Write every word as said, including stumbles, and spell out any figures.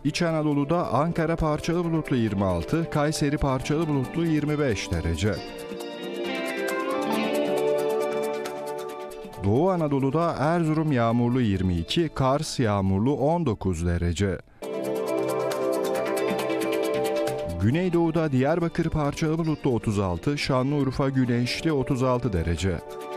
İç Anadolu'da Ankara parçalı bulutlu yirmi altı, Kayseri parçalı bulutlu yirmi beş derece. Doğu Anadolu'da Erzurum yağmurlu yirmi iki, Kars yağmurlu on dokuz derece. Güneydoğu'da Diyarbakır parçalı bulutlu otuz altı, Şanlıurfa güneşli otuz altı derece.